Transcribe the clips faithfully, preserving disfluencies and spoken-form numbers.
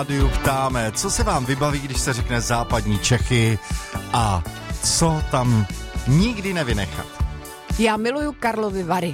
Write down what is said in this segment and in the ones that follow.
Rádiu ptáme, co se vám vybaví, když se řekne západní Čechy a co tam nikdy nevynechat. Já miluju Karlovy Vary.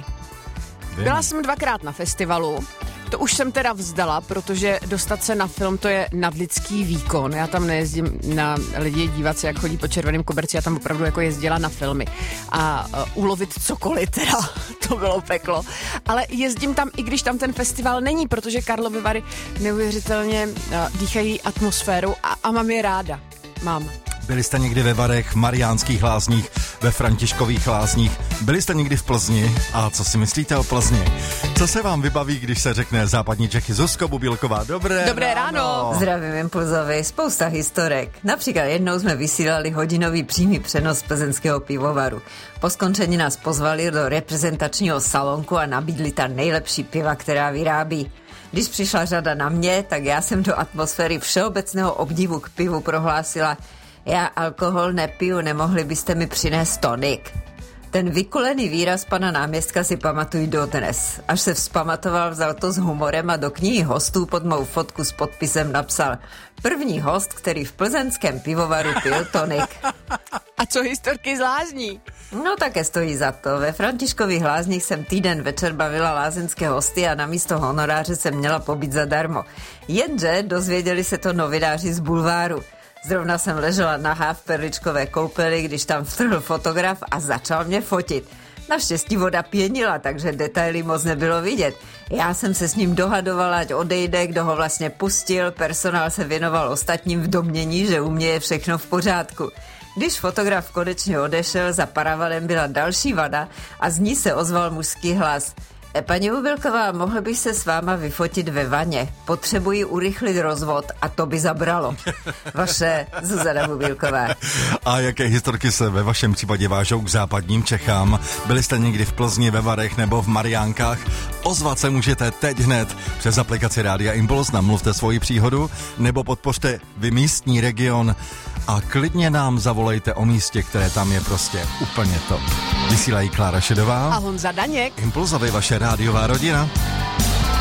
Byla jsem dvakrát na festivalu, to už jsem teda vzdala, protože dostat se na film, to je nadlidský výkon. Já tam nejezdím na lidi dívat se, jak chodí po červeném koberci, já tam opravdu jako jezdila na filmy. A uh, ulovit cokoliv teda, to bylo peklo. Ale jezdím tam, i když tam ten festival není, protože Karlovy Vary neuvěřitelně uh, dýchají atmosféru a, a mám je ráda. Mám. Byli jste někdy ve Varech, Mariánských lázních, ve Františkových lázních, byli jste někdy v Plzni a co si myslíte o Plzni? Co se vám vybaví, když se řekne západní Čechy? Zuzko Bubílková, dobré, dobré ráno. ráno. Zdravím Impulzovi, spousta historek. Například jednou jsme vysílali hodinový přímý přenos z plzeňského pivovaru. Po skončení nás pozvali do reprezentačního salonku a nabídli ta nejlepší piva, která vyrábí. Když přišla řada na mě, tak já jsem do atmosféry všeobecného obdivu k pivu prohlásila: já alkohol nepiju, nemohli byste mi přinést tonik? Ten vykulený výraz pana náměstka si pamatuju dodnes. Až se vzpamatoval, vzal to s humorem a do knihy hostů pod mou fotku s podpisem napsal: první host, který v plzeňském pivovaru pil tonik. A co historky z lázní? No také stojí za to. Ve Františkových lázních jsem týden večer bavila lázeňské hosty a namísto honoráře jsem měla pobyt zadarmo. Jenže dozvěděli se to novináři z bulváru. Zrovna jsem ležela nahá v perličkové koupeli, když tam vtrhl fotograf a začal mě fotit. Naštěstí voda pěnila, takže detaily moc nebylo vidět. Já jsem se s ním dohadovala, ať odejde, kdo ho vlastně pustil, personál se věnoval ostatním v domnění, že u mě je všechno v pořádku. Když fotograf konečně odešel, za paravalem byla další vada a z ní se ozval mužský hlas: paní Bubílková, mohl bych se s váma vyfotit ve vaně. Potřebuji urychlit rozvod a to by zabralo. Vaše Zuzana Bubílková. A jaké historky se ve vašem případě vážou k západním Čechám? Byli jste někdy v Plzni, ve Varech nebo v Mariánkách? Ozvat se můžete teď hned přes aplikaci Rádia Impuls, namluvte svoji příhodu, nebo podpořte vy místní region a klidně nám zavolejte o místě, které tam je prostě úplně top. Vysílají Klára Šedová a Honza Daněk. Impulzovi, vaše rádiová rodina.